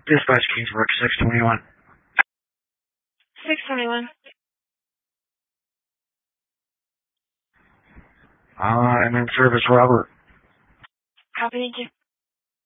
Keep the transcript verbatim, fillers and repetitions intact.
Dispatch Kingsbrook, six twenty-one. six twenty-one. Uh, I'm in service, Robert. Copy, thank you.